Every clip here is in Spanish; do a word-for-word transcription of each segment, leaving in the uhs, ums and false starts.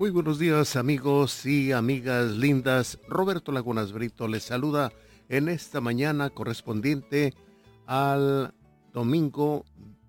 Muy buenos días, amigos y amigas lindas. Roberto Lagunas Brito les saluda en esta mañana correspondiente al domingo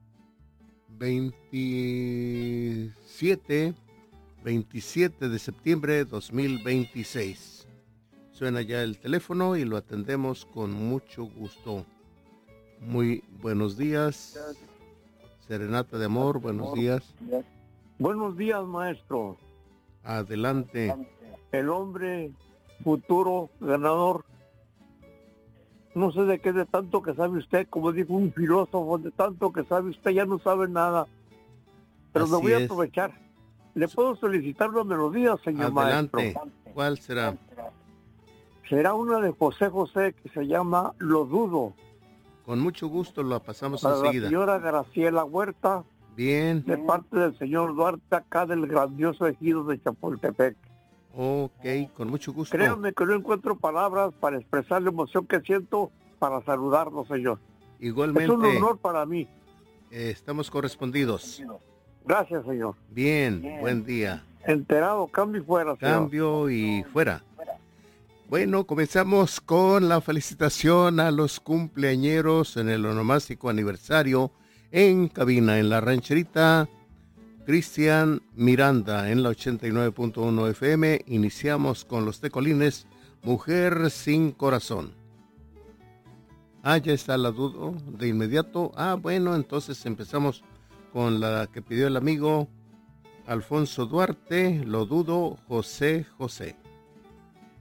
veintisiete, veintisiete de septiembre de dos mil veintiséis. Suena ya el teléfono y lo atendemos con mucho gusto. Muy buenos días. Serenata de amor, buenos días. Buenos días, maestro. Adelante. El hombre futuro ganador. No sé de qué de tanto que sabe usted, como dijo un filósofo, de tanto que sabe usted ya no sabe nada. Pero Así me voy a es. aprovechar. ¿Le puedo solicitar una melodía, señor Adelante. maestro? ¿Cuál será? Será una de José José que se llama Lo Dudo. Con mucho gusto lo pasamos Para la enseguida. señora Graciela Huerta, Bien. de parte del señor Duarte, acá del grandioso ejido de Chapultepec. Ok, con mucho gusto. Créanme que no encuentro palabras para expresar la emoción que siento para saludarlo, señor. Igualmente. Es un honor para mí. eh, estamos correspondidos. Gracias, señor. Bien, buen día. Enterado, cambio y fuera, señor. Cambio y fuera. Bueno, comenzamos con la felicitación a los cumpleañeros en el onomástico aniversario en cabina, en la rancherita. Cristian Miranda en la ochenta y nueve punto uno F M. Iniciamos con los tecolines, Mujer sin Corazón. Ah, ya está la duda de inmediato. Ah, bueno, entonces empezamos con la que pidió el amigo Alfonso Duarte, Lo Dudo, José José.